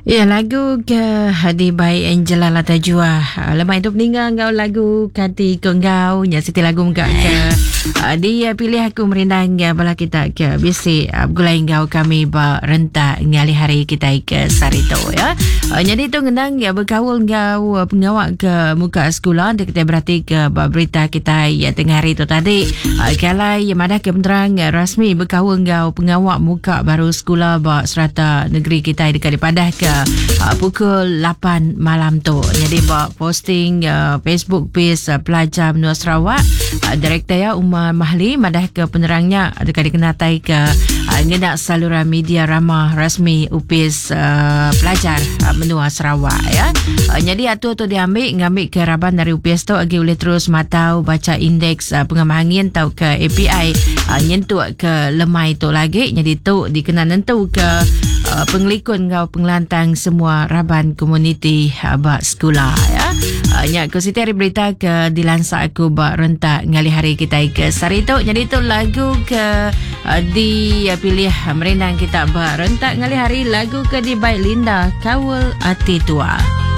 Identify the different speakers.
Speaker 1: Ya, lagu ke Hadi by Angela Latajua. Lemak itu peninggal ngau lagu Kati Kau nya Siti lagu muka ke dia pilih aku merindang bala kita ke bisi gulai ngau kami ba rentak ngali hari kita ke sarito ya. Jadi tu ngendang ya berkawul ngau pengawak ke muka sekolah dia kita berarti ke berita kita ya tengah hari tu tadi. Kalau ya madah ke penerang rasmi berkawul ngau pengawak muka baru sekolah ba serata negeri kita dekat Padah ke pukul 8 malam tu. Jadi buat posting Facebook page pelajar menua Sarawak, Direktur ya Umar Mahli madah ke penerangnya dekat dikenatai ke ngedak saluran media ramah rasmi UPIS pelajar menua Sarawak ya. Jadi atu tu ngambil ke raban dari UPIS tu agi boleh terus matau baca indeks pengamah angin tau ke API nyentuh ke lemai tu lagi. Jadi tu dikenal nentu ke penglikun ngau pengelantang semua raban komuniti bak sekolah ya. Nyak ku siti hari berita ke dilansak aku bak rentak ngali hari kita ke sarito. Jadi tu lagu ke dipilih merindang kita bak rentak ngali hari lagu ke di by Linda Kawul Ati Tua.